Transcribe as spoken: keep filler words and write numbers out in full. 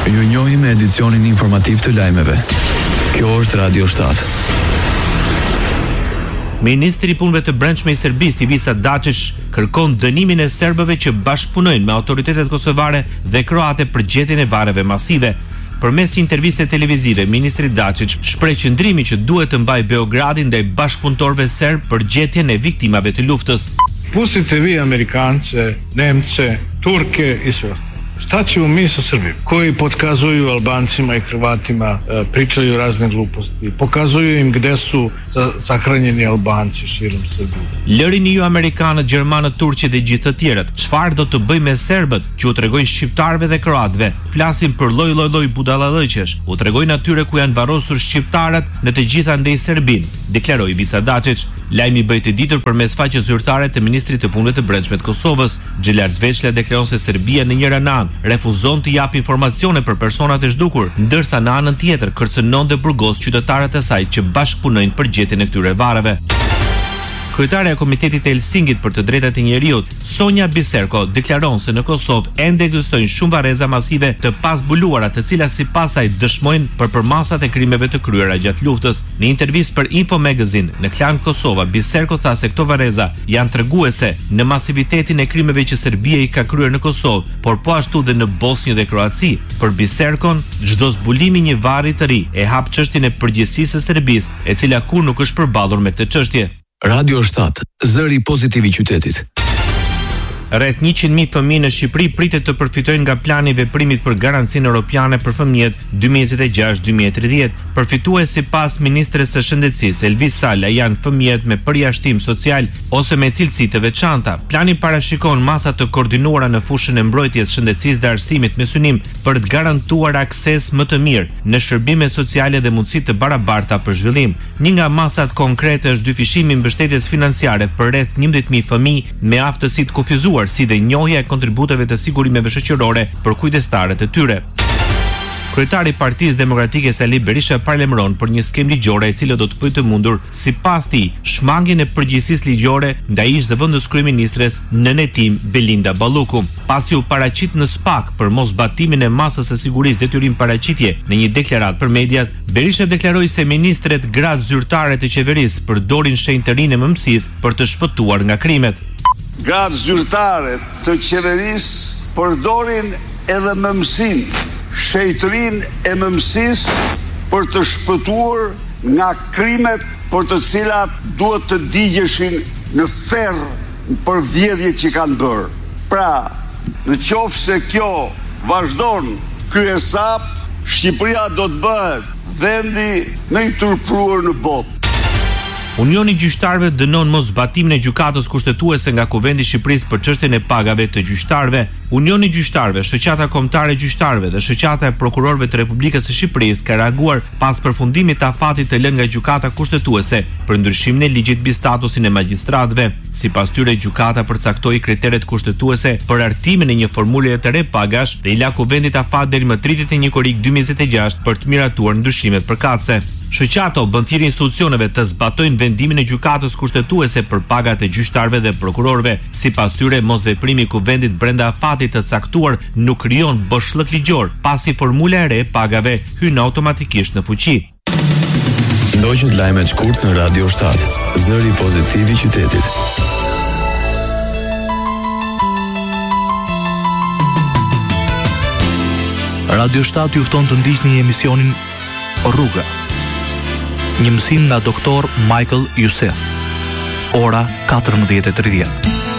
Ju njohim me edicionin informativ të lajmeve. Kjo është Radio shtatë. Ministri i Punëve të Brendshme i Serbisë, Ivica Dačić, kërkon dënimin e serbëve që bashkëpunojnë me autoritetet kosovare dhe kroate për gjetjen e varreve masive. Përmes një interviste televizive, ministri Dačić shpreh qëndrimin që duhet të mbajë Beogradi ndaj bashkëpunëtorëve serb për gjetjen e viktimave të luftës. Pustite vi Amerikance, Nemce, Turke i sve. Šta ćemo mi sa Srbijom, koji potkazuju Albancima i Hrvatima, pričaju razne gluposti, pokazuju im gde su sahranjeni Albanci širom Srbije. Lërini ju Amerikanët, Gjermanët, Turqit dhe gjithë të tjerët, çfarë do të bëjmë me serbët që u tregojnë shqiptarëve dhe kroatëve? Flasin për lloj lloj lloj budallallëqesh, u tregojnë atyre ku janë varrosur shqiptarët në të gjitha ndej Serbinë, deklaroi Ivica Dačić. Lajmi bëhet i ditur përmes faqes zyrtare të ministrit të Punëve të Brendshme të Kosovës. Xhelar Zveçla deklaron se Serbia në njëra anë refuzon të japë informacione për personat e zhdukur, ndërsa në anën tjetër kërcënon dhe burgos qytetarët e saj që bashkëpunojnë për gjetjen e këtyre varreve. Kryetaria e Komitetit të Helsinkit për të drejtat e njerëzit, Sonja Biserko, deklaron se në Kosovë ende ekzistojnë shumë varreza masive të pazbuluara, të cilat sipas saj dëshmojnë për përmasat e krimeve të kryera gjatë luftës. Në intervistë për Info Magazine në Klan Kosova, Biserko tha se këto varreza janë treguese në masivitetin e krimeve që Serbia i ka kryer në Kosovë, por po ashtu dhe në Bosnjë dhe Kroaci. Për Biserkon, çdo zbulimi një varri të ri e hap çështjen e përgjegjësisë së Serbisë, e cila kur nuk është përballur me këtë çështje. Radio shtatë, zëri pozitiv i qytetit. Rreth njëqind mijë fëmijë në Shqipëri pritet të përfitojnë nga plani i veprimit për garancinë europiane për fëmijët dy mijë njëzet e gjashtë deri në dy mijë e tridhjetë. Përfitues sipas ministres së shëndetësisë Elvis Sala janë fëmijët me përjashtim social ose me cilësi të veçanta. Plani parashikon masa të koordinuara në fushën e mbrojtjes, shëndetësisë dhe arsimit me synim për të garantuar akses më të mirë në shërbime sociale dhe mundësi të barabarta për zhvillim. Një nga masat konkrete është dyfishimi i mbështetjes financiare për rreth njëmbëdhjetë mijë fëmijë me aftësi të kufizuar, si dhe njohja e kontributeve të sigurimeve shoqërore për kujdestarët e tyre. Kryetari i Partisë Demokratike Sali Berisha parlemron për një skemë ligjore e cila do të bëjë të mundur, sipas tij, shmangjen e përgjegjësisë ligjore ndaj ish-zëvendës kryeministres në hetim Belinda Balluku. Pasi u paraqit në S P A K për mosbatimin e masës së sigurisë detyrim paraqitje në një deklaratë për mediat, Berisha deklaroi se ministret gratë zyrtare të qeverisë përdorin shenjtë të rinë e mëmësisë për të shpëtuar nga krimet. Gratë zyrtare të qeverisë përdorin edhe mëmësinë, shejtërinë e mëmësisë për të shpëtuar nga krimet për të cilat duhet të digjeshin në ferr për vjedhjet që kanë bërë. Pra, në qoftë se kjo vazhdon ky hesap, Shqipëria do të bëhet vendi më i turpruar në botë. Unioni i Gjyqtarëve dënon mosbatimin e gjykatës kushtetuese nga Kuvendi i Shqipërisë për çështjen e pagave të gjyqtarëve. Unioni i Gjyqtarëve, Shoqata Kombëtare e Gjyqtarëve dhe Shoqata e Prokurorëve të Republikës së Shqipërisë ka reaguar pas përfundimit të afatit të lënë nga gjykata kushtetuese për ndryshimin e ligjit mbi statusin e magjistratëve. Sipas tyre, gjykata përcaktoi kriteret kushtetuese për artimin e një formule të re pagash dhe i la Kuvendit afat deri më tridhjetë e një korrik dy mijë njëzet e gjashtë për të miratuar ndryshimet përkatëse. Shoqata u bën thirrje institucioneve të zbatojnë vendimin e gjykatës kushtetuese për pagat e gjyqtarëve dhe prokurorëve. Sipas tyre, mosveprimi i Kuvendit brenda afatit të caktuar nuk krijon boshllëk ligjor, pasi formula e re pagave hyn automatikisht në fuqi. Ndoqët lajmet shkurt në Radio shtatë, zëri pozitiv i qytetit. Radio shtatë ju fton të ndiqni emisionin Rruga. Një mësim nga doktor Michael Youssef. Ora katërmbëdhjetë e tridhjetë.